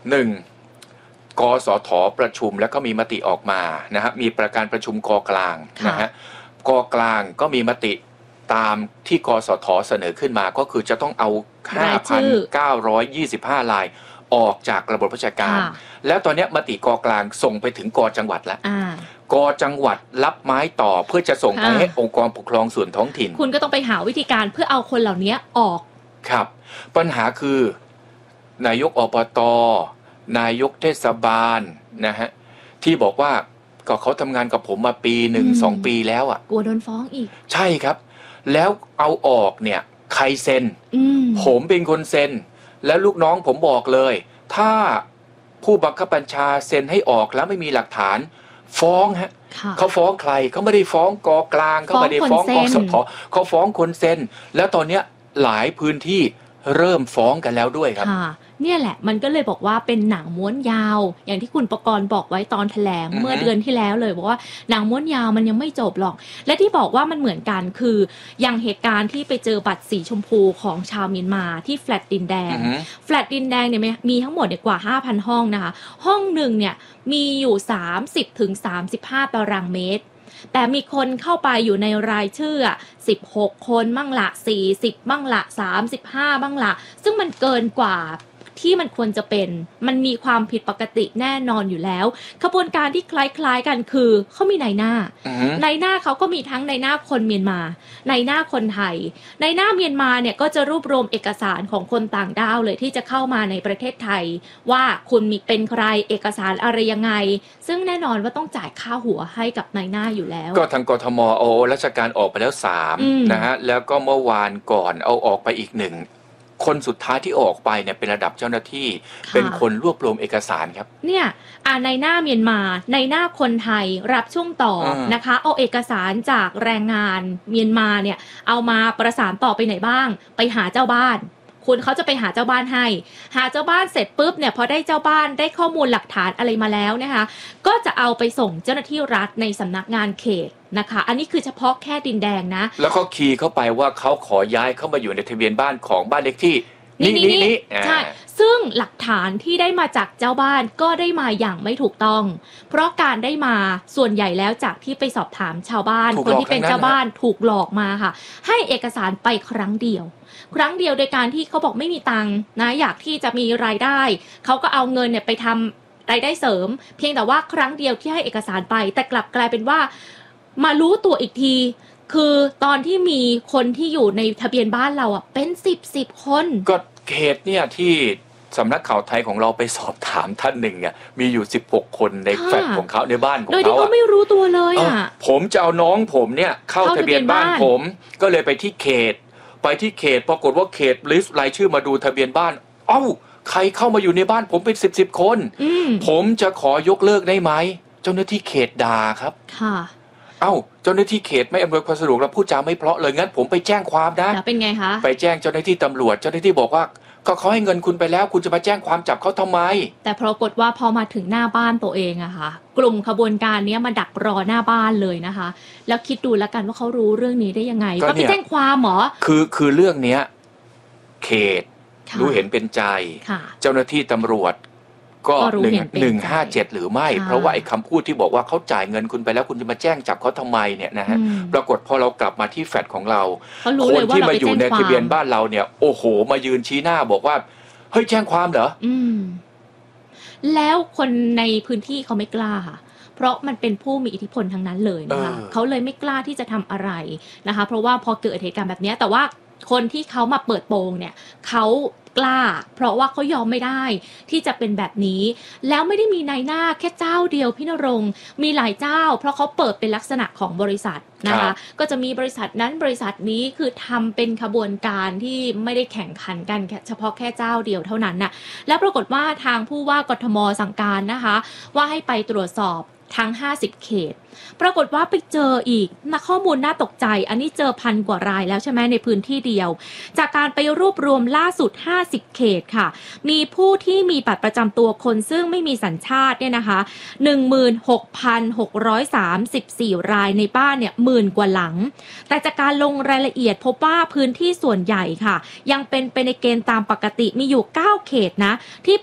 1. กสทประชุมแล้วก็มีมติออกมานะครับมีประการประชุมกกลางนะฮะกกลางก็มีมติตามที่กสทเสนอขึ้นมาก็คือจะต้องเอา 5,925 รายออกจากระบบราชการแล้วตอนนี้มติกกลางส่งไปถึงกจังหวัดแล้วกจังหวัดรับไม้ต่อเพื่อจะส่งไปให้องค์กรปกครองส่วนท้องถิ่นคุณก็ต้องไปหาวิธีการเพื่อเอาคนเหล่านี้ออกครับปัญหาคือนายกอบต.นายกเทศบาลนะฮะที่บอกว่าก็เขาทำงานกับผมมาปี1-2 ปีแล้วอ่ะกลัวโดนฟ้องอีกใช่ครับแล้วเอาออกเนี่ยใครเซ็นผมเป็นคนเซ็นแล้วลูกน้องผมบอกเลยถ้าผู้บังคับบัญชาเซ็นให้ออกแล้วไม่มีหลักฐานฟ้องฮะเขาฟ้องใครเขาไม่ได้ฟ้องกกลางเขาไม่ได้ฟ้องกสทเขาฟ้องคนเซ็นแล้วตอนเนี้ยหลายพื้นที่เริ่มฟ้องกันแล้วด้วยครับเนี่ยแหละมันก็เลยบอกว่าเป็นหนังม้วนยาวอย่างที่คุณประกรณ์บอกไว้ตอนแถลงเมื่อเดือนที่แล้วเลยบอกว่าหนังม้วนยาวมันยังไม่จบหรอกและที่บอกว่ามันเหมือนกันคืออย่างเหตุการณ์ที่ไปเจอบัตรสีชมพูของชาวเมียนมาที่แฟลตดินแดงแฟลตดินแดงเนี่ยมีทั้งหมดกว่า 5,000 ห้องนะคะห้องหนึ่งเนี่ยมีอยู่ 30-35 ตารางเมตรแต่มีคนเข้าไปอยู่ในรายชื่อ16 คนบ้างละ40บ้างละ35บ้างละซึ่งมันเกินกว่าที่มันควรจะเป็นมันมีความผิดปกติแน่นอนอยู่แล้วขบวนการที่คล้ายๆกันคือเขามีนายหน้านายหน้าเขาก็มีทั้งนายหน้าคนเมียนมานายหน้าคนไทยนายหน้าเมียนมาเนี่ยก็จะรวบรวมเอกสารของคนต่างด้าวเลยที่จะเข้ามาในประเทศไทยว่าคุณมีเป็นใครเอกสารอะไรยังไงซึ่งแน่นอนว่าต้องจ่ายค่าหัวให้กับนายหน้าอยู่แล้วก็ทางกทมเอาราชการออกไปแล้ว3นะฮะแล้วก็เมื่อวานก่อนเอาออกไปอีก1คนสุดท้ายที่ออกไปเนี่ยเป็นระดับเจ้าหน้าที่เป็นคนรวบรวมเอกสารครับเนี่ยในหน้าเมียนมาในหน้าคนไทยรับช่วงต่อนะคะเอาเอกสารจากแรงงานเมียนมาเนี่ยเอามาประสานต่อไปไหนบ้างไปหาเจ้าบ้านคุณเขาจะไปหาเจ้าบ้านให้หาเจ้าบ้านเสร็จปุ๊บเนี่ยพอได้เจ้าบ้านได้ข้อมูลหลักฐานอะไรมาแล้วนะคะก็จะเอาไปส่งเจ้าหน้าที่รัฐในสำนักงานเขตนะคะอันนี้คือเฉพาะแค่ดินแดงนะแล้วเขาคีย์เข้าไปว่าเขาขอย้ายเข้ามาอยู่ในทะเบียนบ้านของบ้านเลขที่นี่ใช่ซึ่งหลักฐานที่ได้มาจากเจ้าบ้านก็ได้มาอย่างไม่ถูกต้องเพราะการได้มาส่วนใหญ่แล้วจากที่ไปสอบถามชาวบ้านคนที่เป็นเจ้าบ้านถูกหลอกมาค่ะให้เอกสารไปครั้งเดียวโดยการที่เขาบอกไม่มีตังค์นะอยากที่จะมีรายได้เขาก็เอาเงินเนี่ยไปทำรายได้เสริมเพียงแต่ว่าครั้งเดียวที่ให้เอกสารไปแต่กลับกลายเป็นว่ามารู้ตัวอีกทีคือตอนที่มีคนที่อยู่ในทะเบียนบ้านเราเป็น10คนก็เขตเนี่ยที่สำนักข่าวไทยของเราไปสอบถามท่านหนึ่งเนี่ยมีอยู่16คนในแฟลตของเขาในบ้านของเขาโดยที่เขาไม่รู้ตัวเลยผมจะเอาน้องผมเนี่ยเข้าทะเบียนบ้านผมก็เลยไปที่เขตปรากฏว่าเขตลิสต์รายชื่อมาดูทะเบียนบ้านใครเข้ามาอยู่ในบ้านผมเป็น10คนผมจะขอยกเลิกได้ไหมเจ้าหน้าที่เขตด่าครับค่ะเจ้าหน้าที่เขตไม่อำนวยความสะดวกแล้วพูดจาไม่เพราะเลยงั้นผมไปแจ้งความนะเป็นไงคะไปแจ้งเจ้าหน้าที่ตำรวจเจ้าหน้าที่บอกว่าก็เขาให้เงินคุณไปแล้วคุณจะมาแจ้งความจับเขาทำไมแต่ปรากฏว่าพอมาถึงหน้าบ้านตัวเองอะค่ะกลุ่มขบวนการนี้มาดักรอหน้าบ้านเลยนะคะแล้วคิดดูแล้วกันว่าเขารู้เรื่องนี้ได้ยังไงก็ไปแจ้งความหรอคือเรื่องนี้เขตรู้เห็นเป็นใจเจ้าหน้าที่ตำรวจก็157หรือไม่เพราะว่าไอ้คำพูดที่บอกว่าเขาจ่ายเงินคุณไปแล้วคุณจะมาแจ้งจับเขาทำไมเนี่ยนะฮะปรากฏพอเรากลับมาที่แฟลตของเราคนที่มาอยู่ในทะเบียนบ้านเราเนี่ยโอ้โหมายืนชี้หน้าบอกว่าเฮ้ยแจ้งความเหรอแล้วคนในพื้นที่เขาไม่กล้าค่ะเพราะมันเป็นผู้มีอิทธิพลทั้งนั้นเลยนะคะเขาเลยไม่กล้าที่จะทำอะไรนะคะเพราะว่าพอเกิดเหตุการณ์แบบนี้แต่ว่าคนที่เขามาเปิดโปงเนี่ยเขากล้าเพราะว่าเขายอมไม่ได้ที่จะเป็นแบบนี้แล้วไม่ได้มีนายหน้าแค่เจ้าเดียวพี่ณรงค์มีหลายเจ้าเพราะเขาเปิดเป็นลักษณะของบริษัทนะคะก็จะมีบริษัทนั้นบริษัทนี้คือทำเป็นขบวนการที่ไม่ได้แข่งขันกันเฉพาะแค่เจ้าเดียวเท่านั้นน่ะแล้วปรากฏว่าทางผู้ว่ากทมสั่งการนะคะว่าให้ไปตรวจสอบทั้ง50เขตปรากฏว่าไปเจออีกข้อมูลน่าตกใจอันนี้เจอ1,000 กว่ารายแล้วใช่ไหมในพื้นที่เดียวจากการไปรวบรวมล่าสุด50เขตค่ะมีผู้ที่มีบัตรประจำตัวคนซึ่งไม่มีสัญชาติเนี่ยนะคะ 16,634 รายในบ้านเนี่ย10,000 กว่าหลังแต่จากการลงรายละเอียดพบว่าพื้นที่ส่วนใหญ่ค่ะยังเป็นไปในเกณฑ์ตามปกติมีอยู่9เขตนะที่